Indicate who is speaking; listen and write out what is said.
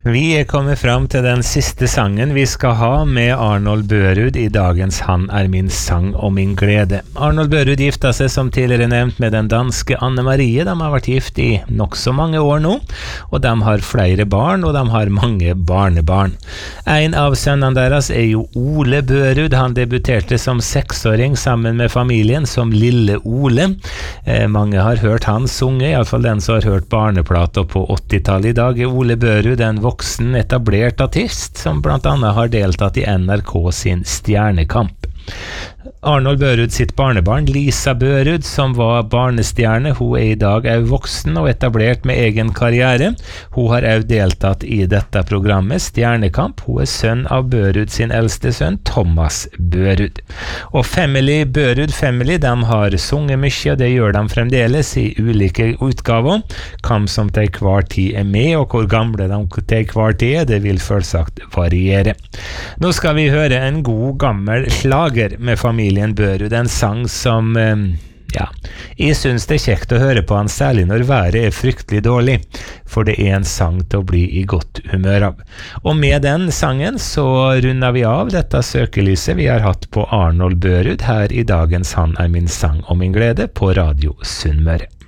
Speaker 1: Vi kommet fram til den siste sangen vi skal ha med Arnold Børud i dagens Han min sang og min glede. Arnold Børud gifta seg som tidligere nevnt med den danske Anne Marie. De har vært gift i nok så mange år nå, og de har flere barn, og de har mange barnebarn. En av sønnene deres jo Ole Børud. Han debuterte som 6-åring sammen med familien som Lille Ole. Mange har hørt han sunge, i alle fall den som har hørt barneplater på 80-tallet. I dag Ole Børud en voksen etablert artist som blant annet har deltatt i NRK sin Stjernekamp. Arnold Børud sitt barnebarn Lisa Børud, som var barnestjerne, hun i dag voksen og etablert med egen karriere. Hun har også deltatt i dette programmet Stjernekamp. Hun sønn av Børud sin eldste sønn Thomas Børud. Og Family Børud Family, de har sunget mye, og det gjør de fremdeles i ulike utgaver. Hvem som til hver tid med, og hvor gamle de til hver tid det vil selvsagt variere. Nå skal vi høre en god gammel slager med familien Børud, en sang som jeg synes det kjekt å høre på han, særlig når været fryktelig dårlig, for det en sang til å bli i godt humør av. Og med den sangen så runder vi av dette søkelyset vi har hatt på Arnold Børud her i dagens Han min sang og min glede på Radio Sunnmøre.